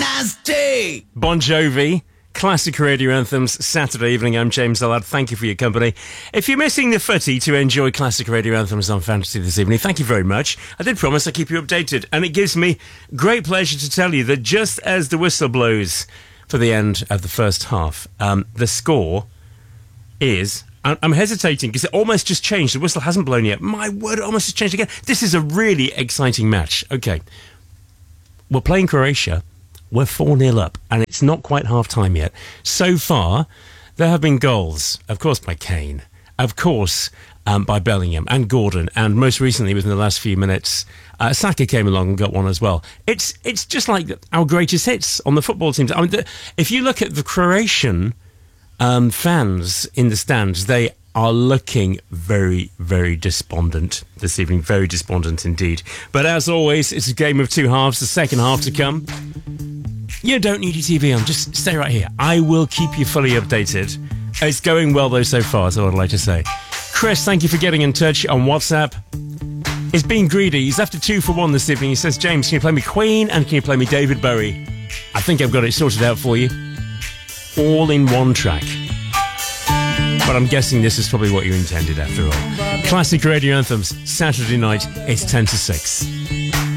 nasty. Bon Jovi, classic radio anthems, Saturday evening. I'm James Allard. Thank you for your company. If you're missing the footy to enjoy classic radio anthems on Fantasy this evening, thank you very much. I did promise I'd keep you updated, and it gives me great pleasure to tell you that just as the whistle blows for the end of the first half, the score is... I'm hesitating because it almost just changed. The whistle hasn't blown yet. My word, it almost just changed again. This is a really exciting match. Okay. We're playing Croatia. We're 4-0 up, and it's not quite half-time yet. So far, there have been goals, of course, by Kane, of course, by Bellingham and Gordon, and most recently, within the last few minutes, Saka came along and got one as well. It's just like our greatest hits on the football teams. I mean, if you look at the Croatian fans in the stands, they are looking very, very despondent this evening. Very despondent indeed. But as always, it's a game of two halves. The second half to come. You don't need your TV on. Just stay right here. I will keep you fully updated. It's going well, though, so far, is all I'd like to say. Chris, thank you for getting in touch on WhatsApp. He's being greedy. He's after 2 for 1 this evening. He says, James, can you play me Queen and can you play me David Bowie? I think I've got it sorted out for you. All in one track. But I'm guessing this is probably what you intended after all. Classic radio anthems, Saturday night, it's 10 to 6.